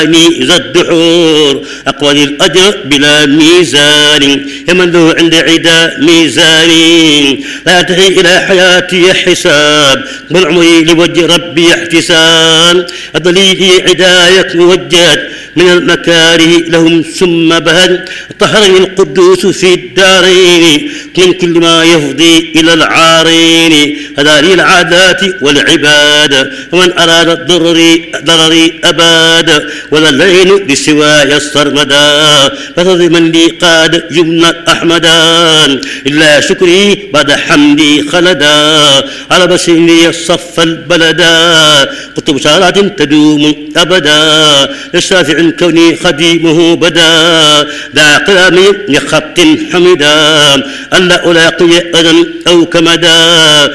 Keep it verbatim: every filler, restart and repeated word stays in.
ذا الدحور أقوى الأجر بلا ميزان يمن له عند عدا ميزان لا ينتهي إلى حياتي حساب بل عمري لوجه ربي احتساب الضليل عداية موجهت من المكاره لهم ثم بهد طهرني القدوس في الدارين من كل ما يفضي إلى العارين هذا العادات والعباد ومن أراد ضرري ضرري أباد ولا الليل بسواي السرمدا فرض من لي قاد جملة أحمدان إلا شكري بعد حمدي خلدا على بسيني الصف البلدا قلت بشارات تدوم أبدا للشافع كوني خديمه بدا ذا قلامي لخط حمدا ألا ألاقي أذى أو كمدا